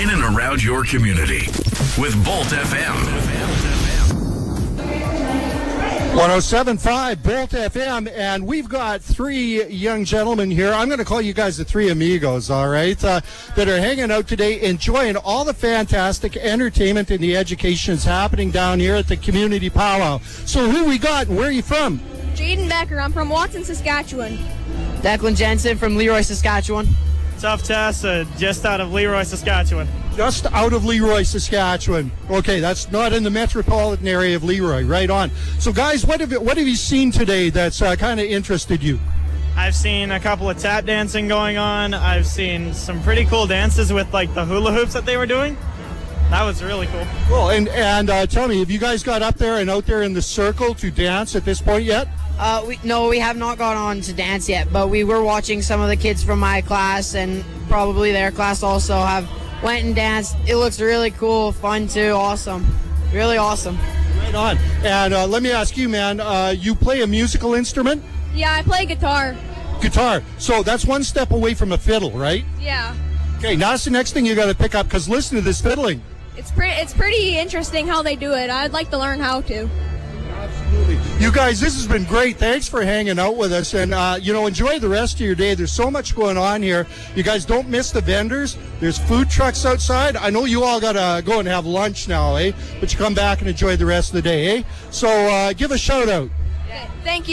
in and around your community with Bolt FM. 107.5 Bolt FM, and we've got three young gentlemen here. I'm going to call you guys the three amigos, all right, that are hanging out today, enjoying all the fantastic entertainment and the education that's happening down here at the Community Powwow. So who we got, and where are you from? Jaden Becker. I'm from Watson, Saskatchewan. Declan Jensen from Leroy, Saskatchewan. Tough Tessa, just out of Leroy, Saskatchewan. Just out of Leroy, Saskatchewan. Okay, that's not in the metropolitan area of Leroy. Right on. So, guys, what have you seen today that's kind of interested you? I've seen a couple of tap dancing going on. I've seen some pretty cool dances with, like, the hula hoops that they were doing. That was really cool. Cool. And tell me, have you guys got up there and out there in the circle to dance at this point yet? We have not gone on to dance yet, but we were watching some of the kids from my class and probably their class also have went and danced. It looks really cool, fun too, awesome. Really awesome. Right on. And let me ask you, man, you play a musical instrument? Yeah, I play guitar. Guitar. So that's one step away from a fiddle, right? Yeah. Okay, now that's the next thing you got to pick up, because listen to this fiddling. It's pretty interesting how they do it. I'd like to learn how to. Absolutely. You guys, this has been great. Thanks for hanging out with us. And, enjoy the rest of your day. There's so much going on here. You guys don't miss the vendors. There's food trucks outside. I know you all got to go and have lunch now, eh? But you come back and enjoy the rest of the day, eh? So give a shout out. Yeah. Thank you.